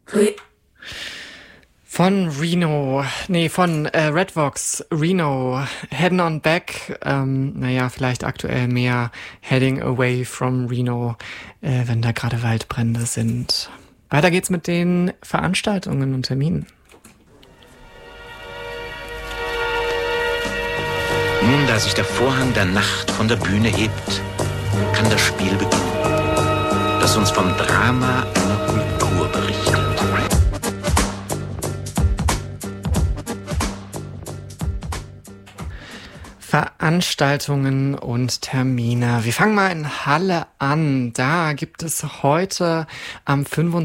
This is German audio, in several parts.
Von Redvox, Reno, Heading on Back, vielleicht aktuell mehr Heading Away from Reno, wenn da gerade Waldbrände sind. Weiter geht's mit den Veranstaltungen und Terminen. Nun, da sich der Vorhang der Nacht von der Bühne hebt, kann das Spiel beginnen, das uns vom Drama einer Kultur berichtet. Veranstaltungen und Termine. Wir fangen mal in Halle an. Da gibt es heute am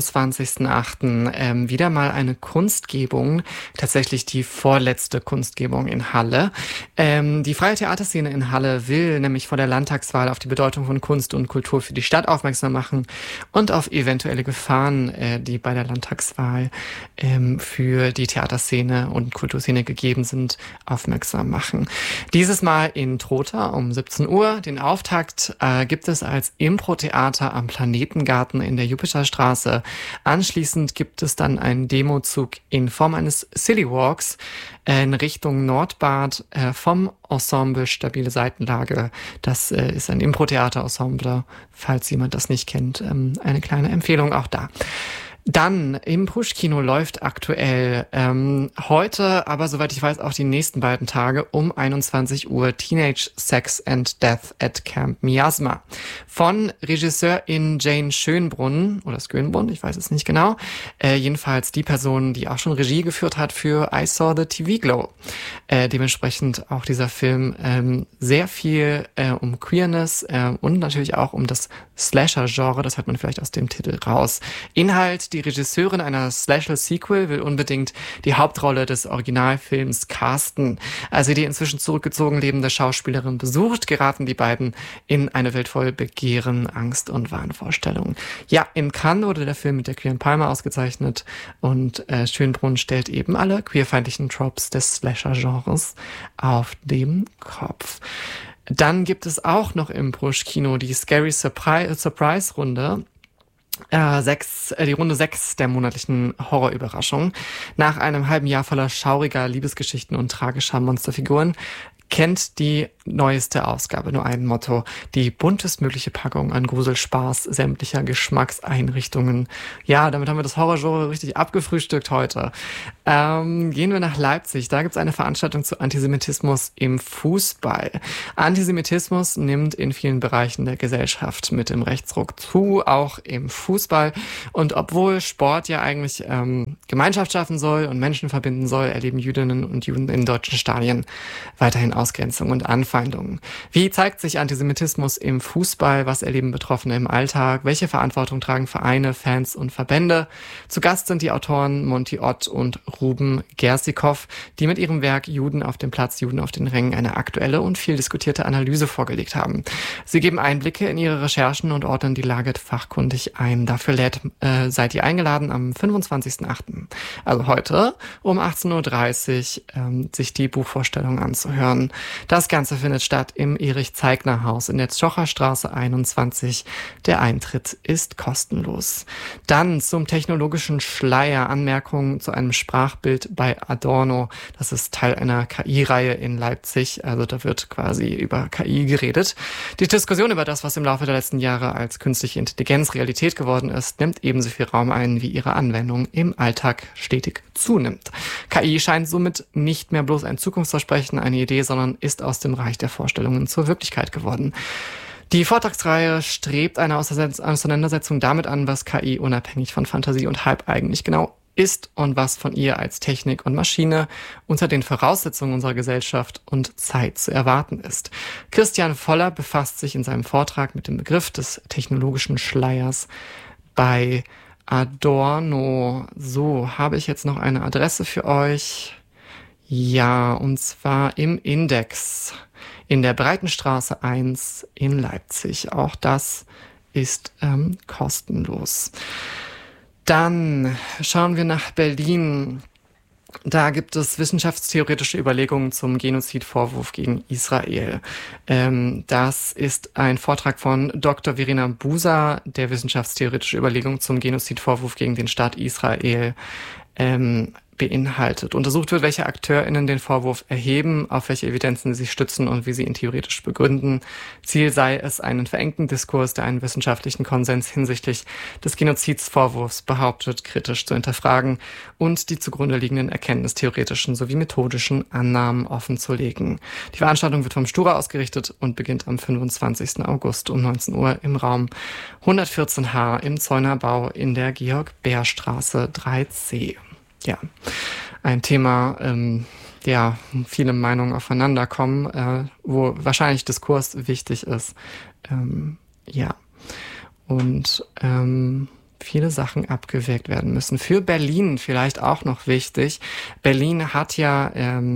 25.08. Wieder mal eine Kunstgebung. Tatsächlich die vorletzte Kunstgebung in Halle. Die freie Theaterszene in Halle will nämlich vor der Landtagswahl auf die Bedeutung von Kunst und Kultur für die Stadt aufmerksam machen und auf eventuelle Gefahren, die bei der Landtagswahl für die Theaterszene und Kulturszene gegeben sind, aufmerksam machen. Dieses Mal in Trotha um 17 Uhr. Den Auftakt gibt es als Impro-Theater am Planetengarten in der Jupiterstraße. Anschließend gibt es dann einen Demozug in Form eines Silly Walks in Richtung Nordbad vom Ensemble Stabile Seitenlage. Das ist ein Impro-Theater-Ensemble, falls jemand das nicht kennt. Eine kleine Empfehlung auch da. Dann im Push-Kino läuft aktuell heute, aber soweit ich weiß auch die nächsten beiden Tage um 21 Uhr Teenage Sex and Death at Camp Miasma von Regisseurin Jane Schönbrunn oder Skönbrunn, ich weiß es nicht genau. Jedenfalls die Person, die auch schon Regie geführt hat für I Saw the TV Glow. Dementsprechend auch dieser Film sehr viel um Queerness und natürlich auch um das Slasher-Genre, das hört man vielleicht aus dem Titel raus. Inhalt: Die Regisseurin einer Slasher-Sequel will unbedingt die Hauptrolle des Originalfilms casten. Als sie die inzwischen zurückgezogen lebende Schauspielerin besucht, geraten die beiden in eine Welt voll Begehren, Angst und Wahnvorstellungen. Ja, in Cannes wurde der Film mit der Queeren Palme ausgezeichnet und Schönbrunn stellt eben alle queerfeindlichen Tropes des Slasher-Genres auf den Kopf. Dann gibt es auch noch im Push-Kino die Scary Surprise-Runde. Die Runde 6 der monatlichen Horrorüberraschung. Nach einem halben Jahr voller schauriger Liebesgeschichten und tragischer Monsterfiguren kennt die neueste Ausgabe nur ein Motto: die buntestmögliche Packung an Gruselspaß sämtlicher Geschmackseinrichtungen. Ja, damit haben wir das Horrorgenre richtig abgefrühstückt heute. Gehen wir nach Leipzig. Da gibt es eine Veranstaltung zu Antisemitismus im Fußball. Antisemitismus nimmt in vielen Bereichen der Gesellschaft mit dem Rechtsruck zu, auch im Fußball. Und obwohl Sport ja eigentlich Gemeinschaft schaffen soll und Menschen verbinden soll, erleben Jüdinnen und Juden in deutschen Stadien weiterhin Ausgrenzung und Anfeindungen. Wie zeigt sich Antisemitismus im Fußball? Was erleben Betroffene im Alltag? Welche Verantwortung tragen Vereine, Fans und Verbände? Zu Gast sind die Autoren Monty Ott und Ruben Gersikow, die mit ihrem Werk Juden auf dem Platz, Juden auf den Rängen eine aktuelle und viel diskutierte Analyse vorgelegt haben. Sie geben Einblicke in ihre Recherchen und ordnen die Lage fachkundig ein. Dafür seid ihr eingeladen am 25.08., also heute um 18.30 Uhr, sich die Buchvorstellung anzuhören. Das Ganze findet statt im Erich-Zeigner-Haus in der Zocherstraße 21. Der Eintritt ist kostenlos. Dann zum technologischen Schleier. Anmerkungen zu einem Sprachbild bei Adorno. Das ist Teil einer KI-Reihe in Leipzig. Also da wird quasi über KI geredet. Die Diskussion über das, was im Laufe der letzten Jahre als künstliche Intelligenz Realität geworden ist, nimmt ebenso viel Raum ein, wie ihre Anwendung im Alltag stetig zunimmt. KI scheint somit nicht mehr bloß ein Zukunftsversprechen, eine Idee, sondern ist aus dem Reich der Vorstellungen zur Wirklichkeit geworden. Die Vortragsreihe strebt eine Auseinandersetzung damit an, was KI unabhängig von Fantasie und Hype eigentlich genau ist und was von ihr als Technik und Maschine unter den Voraussetzungen unserer Gesellschaft und Zeit zu erwarten ist. Christian Voller befasst sich in seinem Vortrag mit dem Begriff des technologischen Schleiers bei Adorno. So, habe ich jetzt noch eine Adresse für euch? Ja, und zwar im Index in der Breitenstraße 1 in Leipzig. Auch das ist kostenlos. Dann schauen wir nach Berlin. Da gibt es wissenschaftstheoretische Überlegungen zum Genozidvorwurf gegen Israel. Das ist ein Vortrag von Dr. Verena Buser, der wissenschaftstheoretische Überlegungen zum Genozidvorwurf gegen den Staat Israel beinhaltet. Untersucht wird, welche AkteurInnen den Vorwurf erheben, auf welche Evidenzen sie sich stützen und wie sie ihn theoretisch begründen. Ziel sei es, einen verengten Diskurs, der einen wissenschaftlichen Konsens hinsichtlich des Genozidsvorwurfs behauptet, kritisch zu hinterfragen und die zugrunde liegenden erkenntnistheoretischen sowie methodischen Annahmen offenzulegen. Die Veranstaltung wird vom Stura ausgerichtet und beginnt am 25. August um 19 Uhr im Raum 114H im Zeunerbau in der Georg-Bär-Straße 3C. Ja, ein Thema, viele Meinungen aufeinander kommen, wo wahrscheinlich Diskurs wichtig ist. Und viele Sachen abgewägt werden müssen. Für Berlin vielleicht auch noch wichtig. Berlin hat ja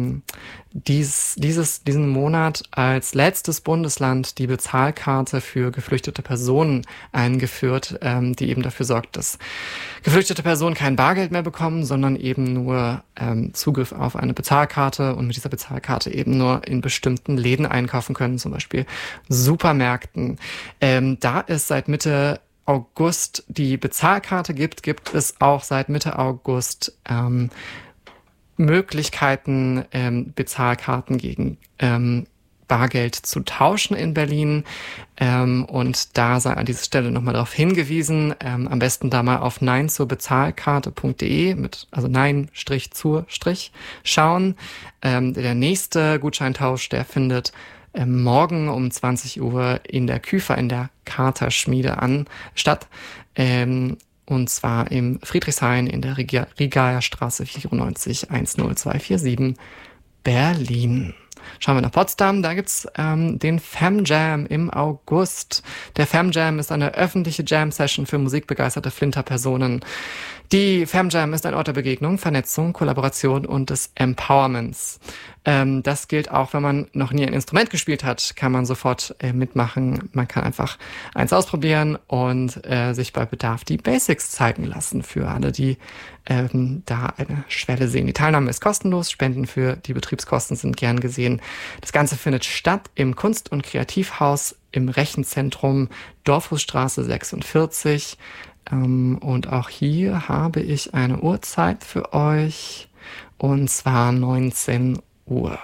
diesen Monat als letztes Bundesland die Bezahlkarte für geflüchtete Personen eingeführt, die eben dafür sorgt, dass geflüchtete Personen kein Bargeld mehr bekommen, sondern eben nur Zugriff auf eine Bezahlkarte und mit dieser Bezahlkarte eben nur in bestimmten Läden einkaufen können, zum Beispiel Supermärkten. Da ist seit Mitte August die Bezahlkarte gibt es auch seit Mitte August Möglichkeiten, Bezahlkarten gegen Bargeld zu tauschen in Berlin. Und da sei an dieser Stelle nochmal darauf hingewiesen, am besten da mal auf neinzurbezahlkarte.de also Nein-zur- schauen. Der nächste Gutscheintausch, der findet morgen um 20 Uhr in der Küfer in der Katerschmiede statt. Und zwar im Friedrichshain in der Rigaer Straße 94 10247 Berlin. Schauen wir nach Potsdam, da gibt's den FemJam im August. Der FemJam ist eine öffentliche Jam-Session für musikbegeisterte Flinterpersonen. Die FemJam ist ein Ort der Begegnung, Vernetzung, Kollaboration und des Empowerments. Das gilt auch, wenn man noch nie ein Instrument gespielt hat, kann man sofort mitmachen. Man kann einfach eins ausprobieren und sich bei Bedarf die Basics zeigen lassen für alle, die da eine Schwelle sehen. Die Teilnahme ist kostenlos, Spenden für die Betriebskosten sind gern gesehen. Das Ganze findet statt im Kunst- und Kreativhaus im Rechenzentrum Dorfhusstraße 46. Und auch hier habe ich eine Uhrzeit für euch, und zwar 19 Uhr.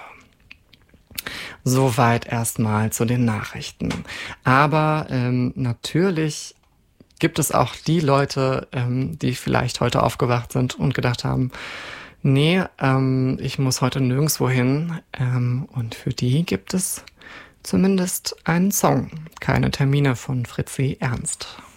Soweit erstmal zu den Nachrichten. Aber natürlich gibt es auch die Leute, die vielleicht heute aufgewacht sind und gedacht haben, nee, ich muss heute nirgendwo hin. Und für die gibt es zumindest einen Song. Keine Termine von Fritzi Ernst.